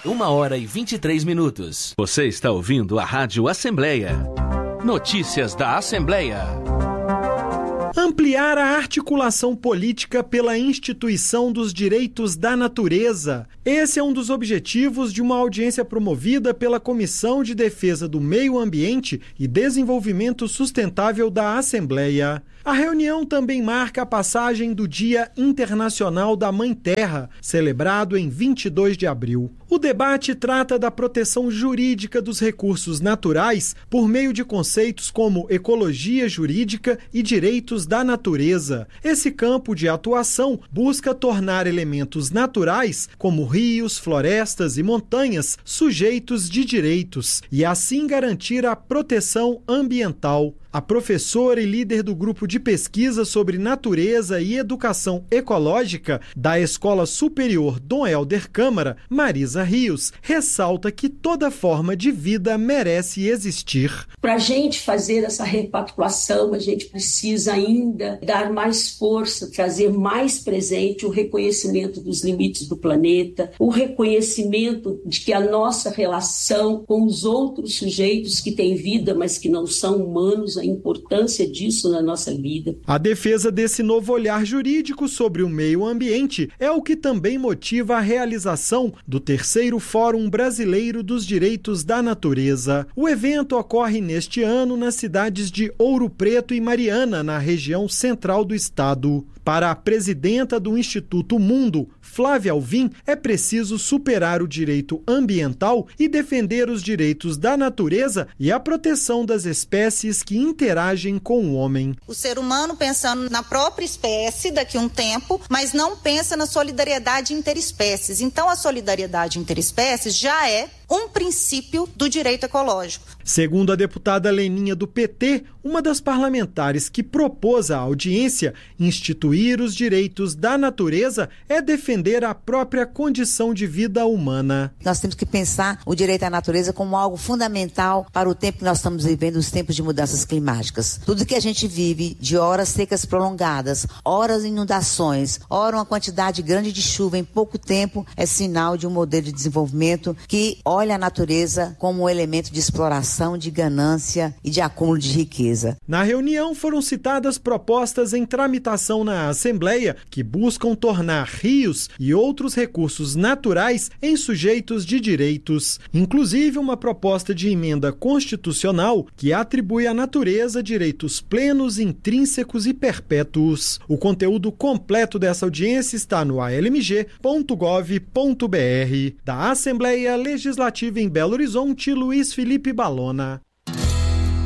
1h23. Você está ouvindo a Rádio Assembleia. Notícias da Assembleia. Ampliar a articulação política pela instituição dos direitos da natureza. Esse é um dos objetivos de uma audiência promovida pela Comissão de Defesa do Meio Ambiente e Desenvolvimento Sustentável da Assembleia. A reunião também marca a passagem do Dia Internacional da Mãe Terra, celebrado em 22 de abril. O debate trata da proteção jurídica dos recursos naturais por meio de conceitos como ecologia jurídica e direitos da natureza. Esse campo de atuação busca tornar elementos naturais, como rios, florestas e montanhas, sujeitos de direitos e assim garantir a proteção ambiental. A professora e líder do grupo de pesquisa sobre natureza e educação ecológica da Escola Superior Dom Helder Câmara, Marisa Rios, ressalta que toda forma de vida merece existir. Para a gente fazer essa repactuação, a gente precisa ainda dar mais força, trazer mais presente o reconhecimento dos limites do planeta, o reconhecimento de que a nossa relação com os outros sujeitos que têm vida, mas que não são humanos, a importância disso na nossa vida. A defesa desse novo olhar jurídico sobre o meio ambiente é o que também motiva a realização do 3º Fórum Brasileiro dos Direitos da Natureza. O evento ocorre neste ano nas cidades de Ouro Preto e Mariana, na região central do estado. Para a presidenta do Instituto Mundo, Flávia Alvim, é preciso superar o direito ambiental e defender os direitos da natureza e a proteção das espécies que interagem com o homem. O ser humano pensando na própria espécie daqui a um tempo, mas não pensa na solidariedade interespécies. Então, a solidariedade interespécies já é um princípio do direito ecológico. Segundo a deputada Leninha do PT, uma das parlamentares que propôs a audiência, instituir os direitos da natureza é defender a própria condição de vida humana. Nós temos que pensar o direito à natureza como algo fundamental para o tempo que nós estamos vivendo, os tempos de mudanças climáticas. Tudo que a gente vive de horas secas prolongadas, horas de inundações, ora uma quantidade grande de chuva em pouco tempo, é sinal de um modelo de desenvolvimento que olha a natureza como um elemento de exploração, de ganância e de acúmulo de riqueza. Na reunião foram citadas propostas em tramitação na Assembleia que buscam tornar rios e outros recursos naturais em sujeitos de direitos. Inclusive uma proposta de emenda constitucional que atribui à natureza direitos plenos, intrínsecos e perpétuos. O conteúdo completo dessa audiência está no almg.gov.br. Da Assembleia Legislativa em Belo Horizonte, Luiz Felipe Balona.